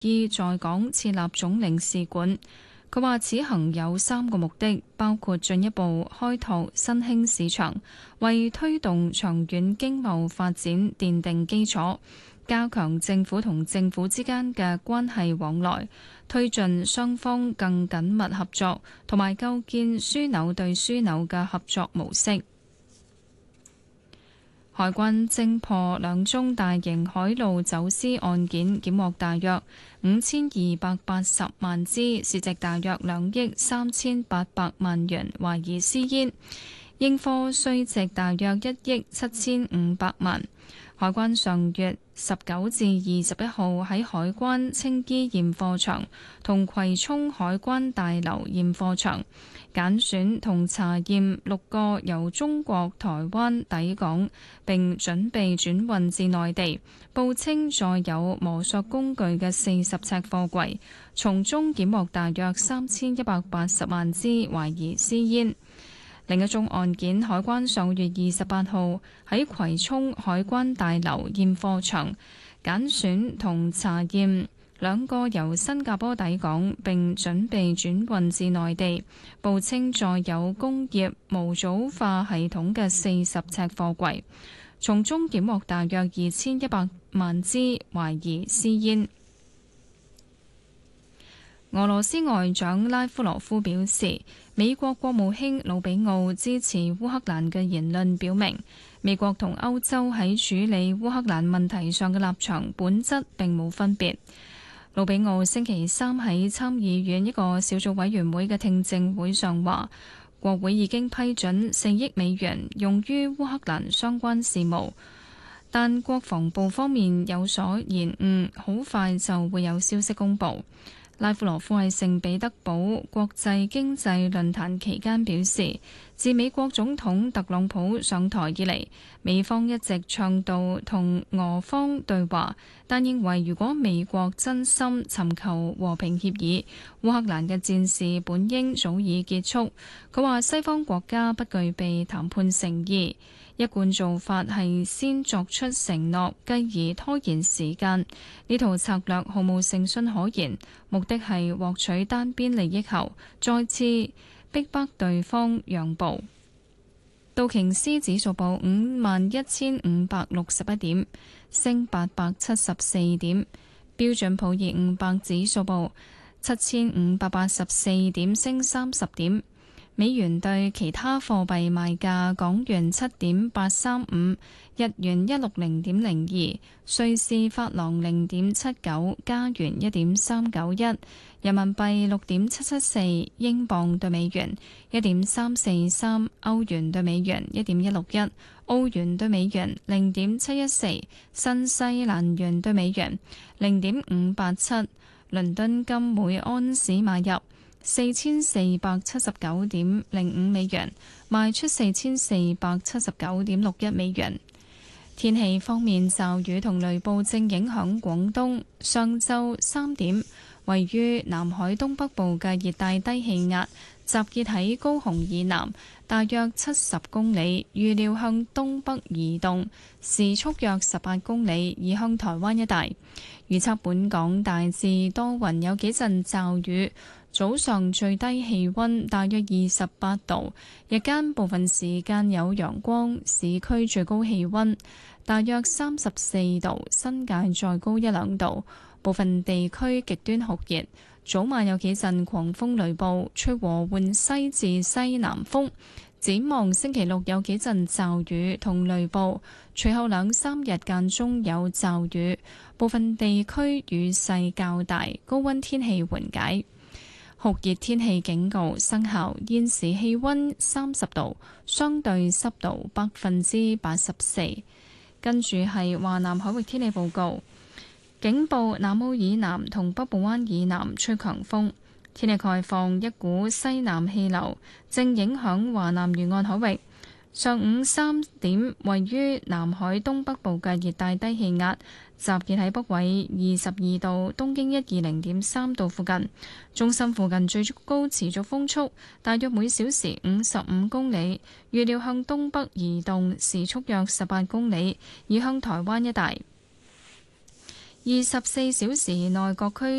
意在港設立總領事館。佢話此行有3個目的，包括進一步開拓新興市場，為推動長遠經貿發展奠定基礎，加強政府同政府之間嘅關係往來，推進雙方更緊密合作，同埋構建樞紐對樞紐嘅合作模式。海關偵破2宗大型海路走私案件，檢獲大約5280萬支，市值大約2億3800萬元，懷疑私煙，應課稅值大約1億7500萬。海關上月19至21號喺海關青衣驗貨場同葵涌海關大樓驗貨場揀選同查驗6個由中國台灣抵港並準備轉運至內地，報稱載有磨削工具嘅40尺貨櫃，從中檢獲大約3180萬支懷疑私煙。另一宗案件，海關上月28號喺葵涌海關大樓驗貨場揀選同查驗2個由新加坡抵港並準備轉運至內地，報稱載有工業模組化系統嘅40尺貨櫃，從中檢獲大約2100萬支懷疑私煙。俄羅斯外長拉夫羅夫表示，美國國務卿魯比奧支持烏克蘭嘅言論表明，美國同歐洲喺處理烏克蘭問題上嘅立場本質並冇分別。魯比奧星期三喺參議院一個小組委員會嘅聽證會上話，國會已經批准4億美元用於烏克蘭相關事務，但國防部方面有所延誤，好快就會有消息公佈。拉夫羅夫喺聖彼得堡國際經濟論壇期間表示，自美國總統特朗普上台以嚟，美方一直倡導同俄方對話，但認為如果美國真心尋求和平協議，烏克蘭嘅戰事本應早已結束。佢話西方國家不具備談判誠意，一貫做法係先作出承諾，繼而拖延時間。呢套策略毫無誠信可言，目的係獲取單邊利益後，再次逼迫對方讓步。道瓊斯指數報51,561點，升874點；標準普爾500指數報7,584點，升30點。美元對其他貨幣賣價：港元7.835，日元160.02，瑞士法郎0.79，加元1.391，人民幣6.774，英鎊對美元1.343，歐元對美元1.161，澳元對美元0.714，新西蘭元對美元0.587。倫敦金每安士買入4479.05美元，賣出4479.61美元。天氣方面，驟雨同雷暴正影響廣東。上晝3點，位於南海東北部嘅熱帶低氣壓集結喺高雄以南大約70公里，預料向東北移動，時速約18公里，移向台灣一帶。預測本港大致多雲，有幾陣驟雨。早上最低氣溫大約28度，日間部分時間有陽光，市區最高氣溫大約34度，新界再高1-2度，部分地區極端酷熱。早晚有幾陣狂風雷暴，吹和緩西至西南風。展望星期六有幾陣驟雨同雷暴，隨後2-3日間中有驟雨，部分地區雨勢較大，高溫天氣緩解。酷熱天氣警告生效，現時氣溫30度，相對濕度84%。跟住係華南海域天氣報告，警報南澳以南同北部灣以南吹強風。天氣概況，一股西南氣流正影響華南沿岸海域。上午3點，位於南海東北部嘅熱帶低氣壓集結喺北緯22度、東經120.3度附近，中心附近最高持續風速大約每小時55公里，預料向東北移動，時速約18公里，移向台灣一帶。 24小時內各區